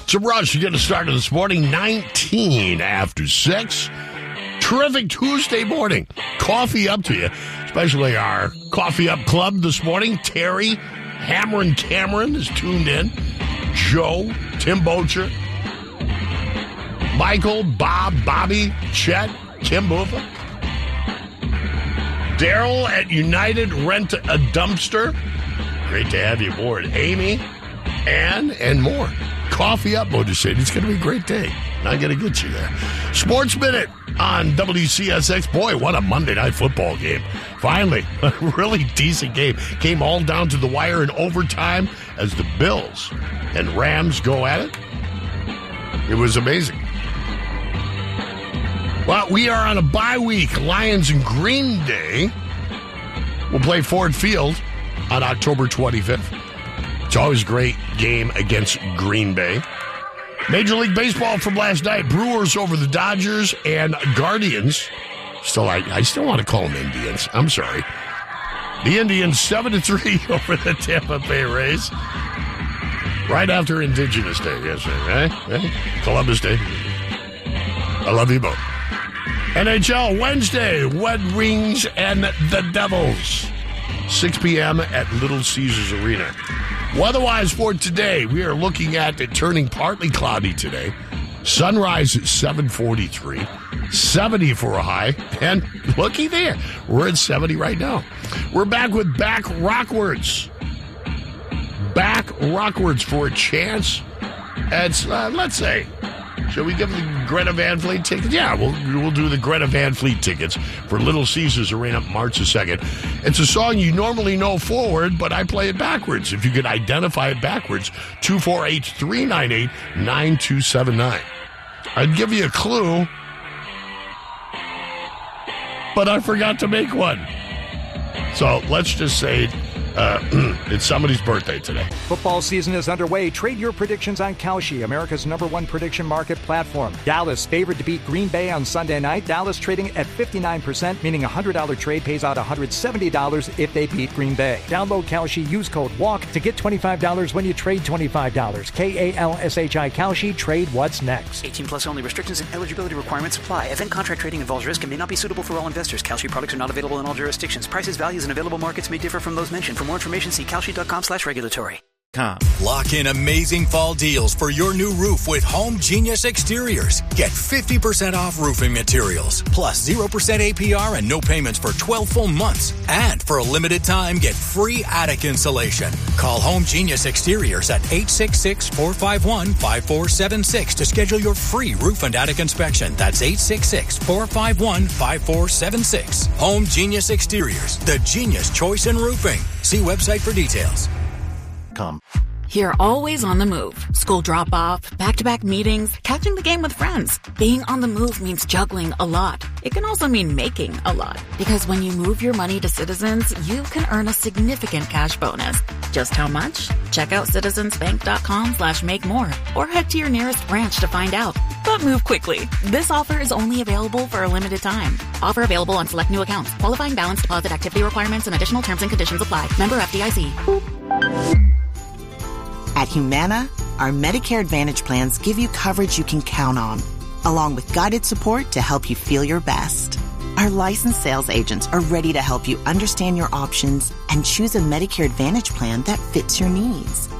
It's a rush to get us started this morning, 19 after 6. Terrific Tuesday morning. Coffee up to you, especially our Coffee Up Club this morning. Terry, Hammer and Cameron is tuned in. Joe, Tim Bocher, Michael, Bob, Bobby, Chet, Kim Buffa. Daryl at United Rent a Dumpster. Great to have you aboard. Amy, Ann, and more. Coffee Up, Motor City. It's going to be a great day. Not going to get you there. Sports Minute on WCSX. Boy, what a Monday Night Football game. Finally, a really decent game. Came all down to the wire in overtime as the Bills and Rams go at it. It was amazing. Well, we are on a bye week. Lions and Green Day will play Ford Field on October 25th. It's always a great game against Green Bay. Major League Baseball from last night. Brewers over the Dodgers and Guardians. I still want to call them Indians. I'm sorry. The Indians 7-3 over the Tampa Bay Rays. Right after Indigenous Day yesterday, right? Columbus Day. I love you both. NHL Wednesday, Red Wings and the Devils. 6 p.m. at Little Caesars Arena. Weather-wise for today, we are looking at it turning partly cloudy today. Sunrise at 7:43. 70 for a high. And looky there, we're at 70 right now. We're back with Back Rockwards. Back Rockwards for a chance at, let's say, shall we give the Greta Van Fleet tickets? Yeah, we'll do the Greta Van Fleet tickets for Little Caesars Arena March the 2nd. It's a song you normally know forward, but I play it backwards. If you could identify it backwards, 248-398-9279. I'd give you a clue, but I forgot to make one. So let's just say it's somebody's birthday today. Football season is underway. Trade your predictions on Kalshi, America's #1 prediction market platform. Dallas favored to beat Green Bay on Sunday night. Dallas trading at 59%, meaning a $100 trade pays out $170 if they beat Green Bay. Download Kalshi, use code WALK to get $25 when you trade $25. KALSHI Kalshi, trade what's next. 18 plus only. Restrictions and eligibility requirements apply. Event contract trading involves risk and may not be suitable for all investors. Kalshi products are not available in all jurisdictions. Prices, values, and available markets may differ from those mentioned. For more information, see kalshi.com/regulatory. Lock in amazing fall deals for your new roof with Home Genius Exteriors. Get 50% off roofing materials, plus 0% APR and no payments for 12 full months. And for a limited time, get free attic insulation. Call Home Genius Exteriors at 866-451-5476 to schedule your free roof and attic inspection. That's 866-451-5476. Home Genius Exteriors, the genius choice in roofing. See website for details. You're always on the move. School drop-off, back-to-back meetings, catching the game with friends. Being on the move means juggling a lot. It can also mean making a lot. Because when you move your money to Citizens, you can earn a significant cash bonus. Just how much? Check out citizensbank.com/make-more or head to your nearest branch to find out. But move quickly. This offer is only available for a limited time. Offer available on select new accounts. Qualifying balance deposit activity requirements and additional terms and conditions apply. Member FDIC. At Humana, our Medicare Advantage plans give you coverage you can count on, along with guided support to help you feel your best. Our licensed sales agents are ready to help you understand your options and choose a Medicare Advantage plan that fits your needs.